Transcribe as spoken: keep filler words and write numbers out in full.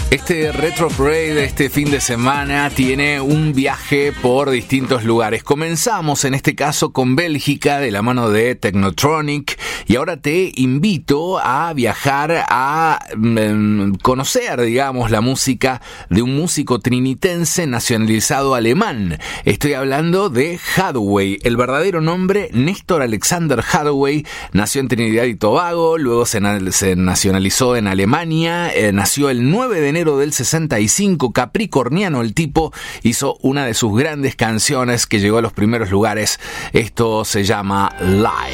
Este Retro Parade de este fin de semana tiene un viaje por distintos lugares. Comenzamos en este caso con Bélgica de la mano de Technotronic y ahora te invito a viajar a mm, conocer, digamos, la música de un músico trinitense nacionalizado alemán. Estoy hablando de Hathaway. El verdadero nombre, Néstor Alexander Hathaway, nació en Trinidad y Tobago, luego se, na- se nacionalizó en Alemania, eh, nació el nueve de enero del sesenta y cinco, capricorniano el tipo, hizo una de sus grandes canciones que llegó a los primeros lugares. Esto se llama Live.